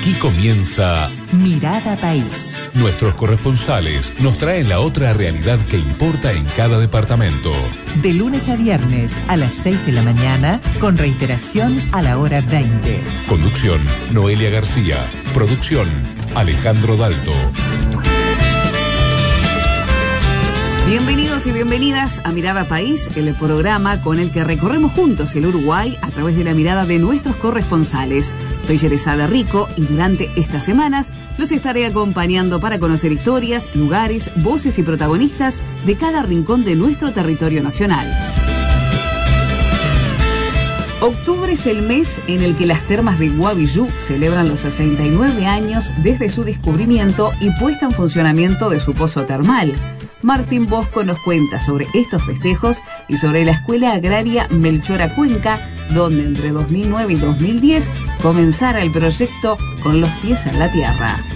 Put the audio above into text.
Aquí comienza Mirada País. Nuestros corresponsales nos traen la otra realidad que importa en cada departamento. De lunes a viernes a las 6 de la mañana, con reiteración a la hora 20. Conducción, Noelia García. Producción, Alejandro Dalto. Bienvenidos y bienvenidas a Mirada País, el programa con el que recorremos juntos el Uruguay a través de la mirada de nuestros corresponsales. Soy Yerezada Rico y durante estas semanas los estaré acompañando para conocer historias, lugares, voces y protagonistas de cada rincón de nuestro territorio nacional. Octubre es el mes en el que las termas de Guavillú celebran los 69 años desde su descubrimiento y puesta en funcionamiento de su pozo termal. Martín Bosco nos cuenta sobre estos festejos y sobre la Escuela Agraria Melchora Cuenca, donde entre 2009 y 2010 comenzara el proyecto Con los pies en la tierra.